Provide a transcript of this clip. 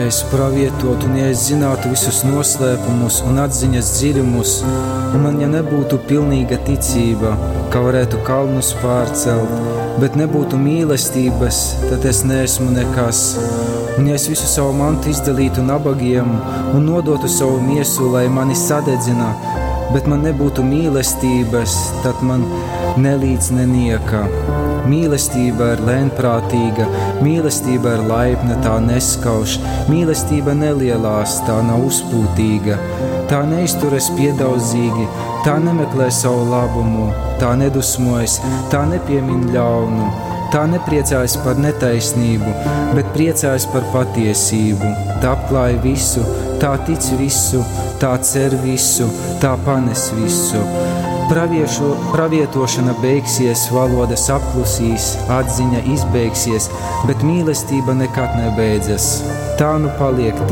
Es pravietotu, un ja es zinātu visus noslēpumus un atziņas dziļumus, un man ja nebūtu pilnīga ticība, ka varētu kalnus pārcelt, bet nebūtu mīlestības, tad es neesmu nekas. Un ja es visu savu mantu izdalītu nabagiem un nodotu savu miesu, lai mani sadedzina, bet man nebūtu mīlestības, tad man nelīdz nenieka. Mīlestība ir lēnprātīga, mīlestība ir laipna, tā neskauž, mīlestība nelielās, tā nav uzpūtīga, tā neizturas piedaudzīgi, tā nemeklē savu labumu, tā nedusmojas, tā nepiemin ļaunu, tā nepriecājas par netaisnību, bet priecājas par patiesību, tā apklāj visu, tā tic visu, tā cer visu, tā panes visu. Pravietošana beigsies, valodas apklusīs, atziņa izbeigsies, bet mīlestība nekad nebeidzas. Tā nu paliek